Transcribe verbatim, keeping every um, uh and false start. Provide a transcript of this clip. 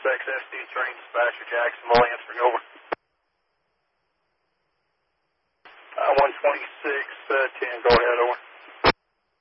X S D train dispatcher Jackson Mole answering over.